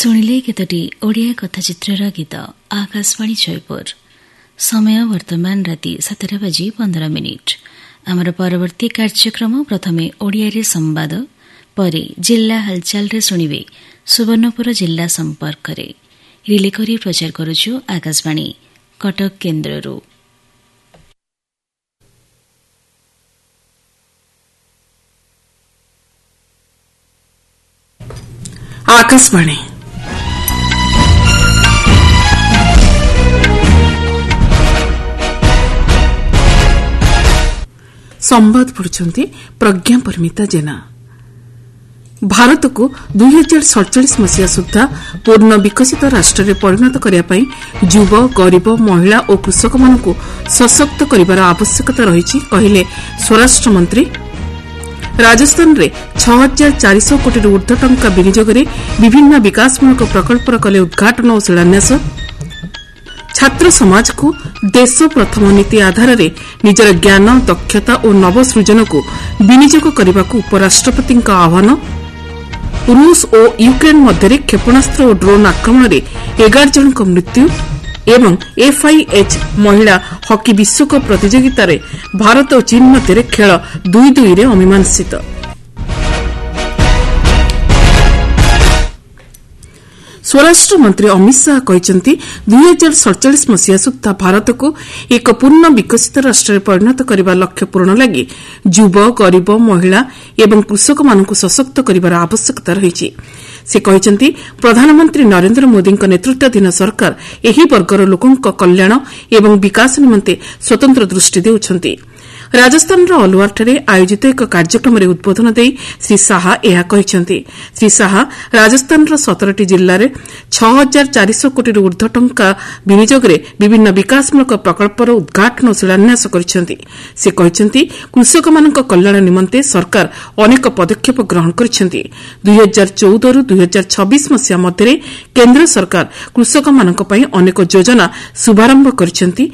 ଶୁଣିଲେ କେତୋଟି ଓଡ଼ିଆ କଥାଚିତ୍ରର ଗୀତ ଆକାଶବାଣୀ ଜୟପୁର। ସମୟ ବର୍ତ୍ତମାନ ରାତି 7:15। ଆମର ପରବର୍ତ୍ତୀ କାର୍ଯ୍ୟକ୍ରମ ପ୍ରଥମେ ଓଡ଼ିଆରେ ସମ୍ବାଦ, ପରେ ଜିଲ୍ଲା ହାଲଚାଲରେ ଶୁଣିବେ ସୁବର୍ଣ୍ଣପୁର ଜିଲ୍ଲା ସମ୍ପର୍କରେ। ରିଲେ କରି ପ୍ରଚାର କରୁଛୁ ଆକାଶବାଣୀ କଟକ କେନ୍ଦ୍ରରୁ। आकाशवाणी संवाद पढ़ुछंती प्रज्ञा परमिता जेना। भारत को 2047 मसीहा सुधा पूर्ण विकसित राष्ट्र में परिणत करने युव, गरीब, महिला और कृषक मान सशक्त कर आवश्यकता रही कहले स्वराष्ट्र मंत्री। राजस्थान रे 6400 कोटी ऊर्ध्व टंका विनियोग विभिन्न विकासमूलक प्रकल्पर कले उद्घाटन और शिलान्यास। छात्र समाज को देश प्रथम नीति आधार रे निजर ज्ञान, दक्षता और नवसृजन को विनियोग करने को उपराष्ट्रपति आह्वान। रूस और यूक्रेन मध्य क्षेपणास्त्र और ड्रोन आक्रमण में 11 जन मृत्यु एवं FIH महिला हॉकी विश्वकप प्रतियोगिता रे भारत और चीन मध्य खेल 2-2 रे अमीमांसित। स्वराष्ट्र मंत्री अमित शाह कहते 2047 मसीहा सुधा भारत को एक पूर्ण विकसित राष्ट्र में परिणत करने लक्ष्य पूरण लगी युव, गरीब, महिला एवं कृषक मान सशक्त कर आवश्यकता रही। से कहते प्रधानमंत्री नरेंद्र मोदी नेतृत्वाधीन सरकार एही वर्गर लोकों कल्याण एवं विकास निमंते स्वतंत्र दृष्टि देउछंती। राजस्थान अलवार आयोजित एक कार्यक्रम में उद्बोधन दे श्री शाह यह कहते। श्री शाह राजस्थान 17टी जिले में 6400 कोटी ऊर्ध्व टंका विनियोग विभिन्न विकासमूलक प्रकल्पर उद्घाटन और शिलान्यास करछंती। से कहते कृषक मान कल्याण निमंते सरकार अनेक पदक्षेप ग्रहण करछंती। 2014 ରୁ 2026 मसीहा मध्य केन्द्र सरकार कृषक मान अनेक योजना शुभारंभ करछंती।